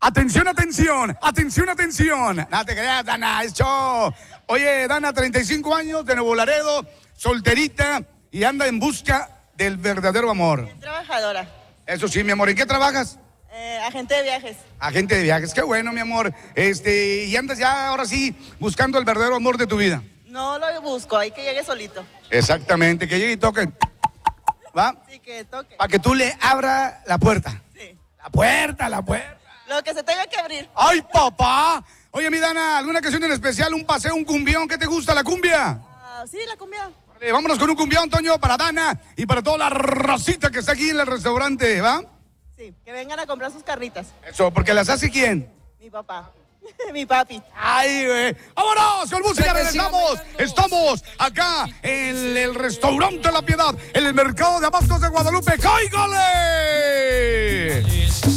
Atención, atención, atención, atención. No te creas, Dana, es show. Oye, Dana, 35 años, de Nuevo Laredo, solterita y anda en busca del verdadero amor. Trabajadora. Eso sí, mi amor, ¿en qué trabajas? Agente de viajes. Agente de viajes, qué bueno, mi amor. Y andas ya, ahora sí, buscando el verdadero amor de tu vida. No lo busco, hay que llegue solito. Exactamente, que llegue y toque. ¿Va? Sí, que toque. Para que tú le abras la puerta. Sí. La puerta, la puerta. Lo que se tenga que abrir. ¡Ay, papá! Oye, mi Dana, ¿alguna canción en especial? ¿Un paseo, un cumbión? ¿Qué te gusta, la cumbia? Sí, la cumbia. Vámonos con un cumbión, Toño, para Dana y para toda la racita que está aquí en el restaurante, ¿va? Sí, que vengan a comprar sus carritas. Eso, porque las hace ¿quién? Mi papá. Mi papi. ¡Ay, güey! ¡Vámonos con música! ¡Regresamos! Estamos acá en el restaurante La Piedad, en el mercado de abastos de Guadalupe. ¡Cáigale!